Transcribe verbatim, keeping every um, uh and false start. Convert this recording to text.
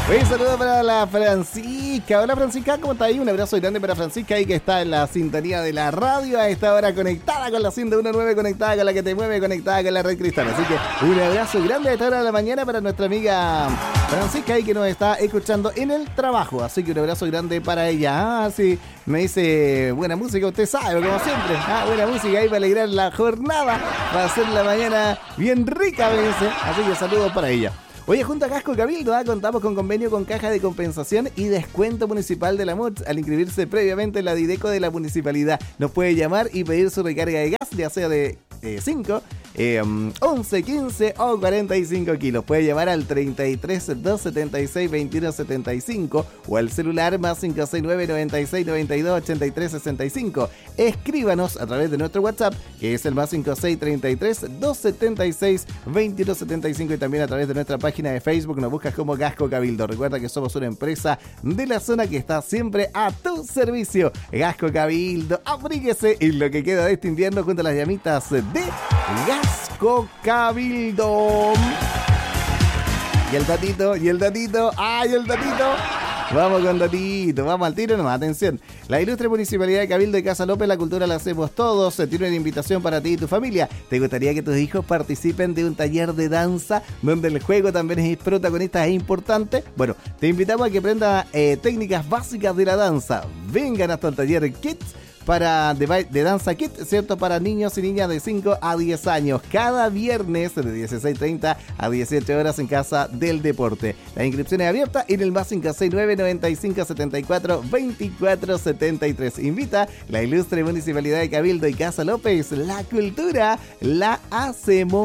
Un saludo para la Francisca. Hola Francisca, ¿cómo está ahí? Un abrazo grande para Francisca ahí que está en la sintonía de la radio a esta hora, conectada con la ciento diecinueve, conectada con la que te mueve, conectada con la red cristal. Así que un abrazo grande a esta hora de la mañana para nuestra amiga Francisca ahí que nos está escuchando en el trabajo. Así que un abrazo grande para ella. Ah, sí, me dice buena música, usted sabe, como siempre. Ah, buena música ahí para alegrar la jornada, para hacer la mañana bien rica, me dice. Así que saludos para ella. Oye, junto a Gasco Cabildo, ¿eh? Contamos con convenio con Caja de Compensación y Descuento Municipal de la M U T. Al inscribirse previamente en la Dideco de la Municipalidad, nos puede llamar y pedir su recarga de gas, ya sea de cinco, eh, once, quince o cuarenta y cinco kilos. Puede llamar al treinta y tres, doscientos setenta y seis, veintiuno setenta y cinco o al celular más cinco seis nueve, noventa y seis, noventa y dos, ochenta y tres, sesenta y cinco. Escríbanos a través de nuestro WhatsApp, que es el más cinco seis, treinta y tres, doscientos setenta y seis, veintiuno setenta y cinco, y también a través de nuestra página de Facebook. Nos buscas como Gasco Cabildo. Recuerda que somos una empresa de la zona que está siempre a tu servicio. Gasco Cabildo, abríguese en lo que queda de este invierno junto a las llamitas de Gasco Cabildo. Y el datito, y el datito, ¡ay, el datito! Vamos con datito, vamos al tiro nomás, atención. La ilustre Municipalidad de Cabildo y Casa López, la cultura la hacemos todos. Tiene una invitación para ti y tu familia. ¿Te gustaría que tus hijos participen de un taller de danza donde el juego también es protagonista, es importante? Bueno, te invitamos a que aprendas eh, técnicas básicas de la danza. Vengan hasta el taller Kids para de, de danza kit, ¿cierto? Para niños y niñas de cinco a diez años. Cada viernes de dieciséis treinta a dieciocho horas en Casa del Deporte. La inscripción es abierta en el más cinco seis nueve, noventa y cinco, setenta y cuatro, veinticuatro setenta y tres. Invita la ilustre Municipalidad de Cabildo y Casa López. La cultura la hacemos